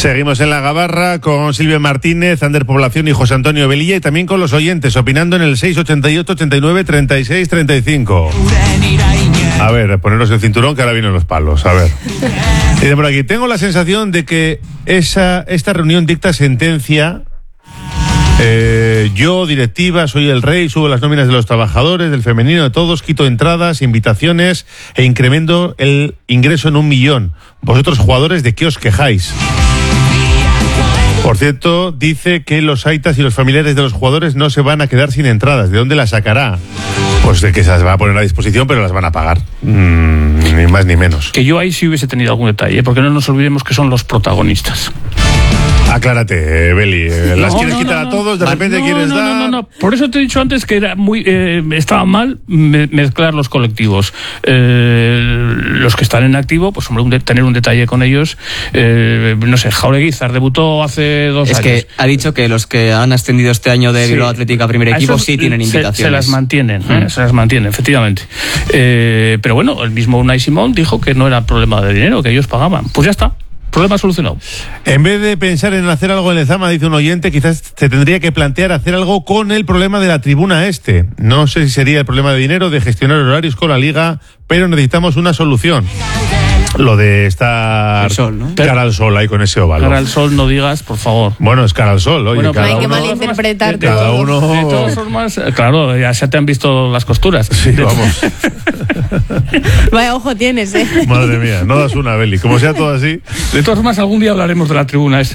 Seguimos en la Gabarra con Silvia Martínez, Ander Población y José Antonio Velilla, y también con los oyentes opinando en el 688 89 36 35. A ver, poneros el cinturón que ahora vienen los palos. A ver. Dice por aquí, tengo la sensación de que esta reunión dicta sentencia. Yo, directiva, soy el rey, subo las nóminas de los trabajadores, del femenino, de todos, quito entradas, invitaciones e incremento el ingreso en 1 millón. Vosotros, jugadores, ¿de qué os quejáis? Por cierto, dice que los aitas y los familiares de los jugadores no se van a quedar sin entradas. ¿De dónde las sacará? Pues de que se las va a poner a disposición, pero las van a pagar. Ni más ni menos. Que yo ahí sí hubiese tenido algún detalle, porque no nos olvidemos que son los protagonistas. Aclárate, Beli. Las quieres quitar a todos, de repente quieres dar... No. Por eso te he dicho antes que era estaba mal mezclar los colectivos. Los que están en activo, pues hombre, tener un detalle con ellos. No sé, Jaureguizar debutó hace 2 años. Es que ha dicho que los que han ascendido este año de Bilbao Atlético a primer equipo sí tienen invitaciones. Se las mantienen, se las mantienen, efectivamente. Pero bueno, el mismo Unai Simón dijo que no era problema de dinero, que ellos pagaban. Pues ya está. Problema solucionado. En vez de pensar en hacer algo en Lezama, dice un oyente, quizás se tendría que plantear hacer algo con el problema de la tribuna este. No sé si sería el problema de dinero, de gestionar horarios con la liga, pero necesitamos una solución. Lo de estar sol, ¿no? Cara al sol ahí con ese óvalo. Cara al sol no digas, por favor. Bueno, es cara al sol, oye. Bueno, cada hay que uno, malinterpretar todo. cada uno... De todas formas, claro, ya se te han visto las costuras. Sí, vamos. Vaya ojo tienes, Madre mía, no das una, Beli. Como sea todo así. De todas formas, algún día hablaremos de la tribuna.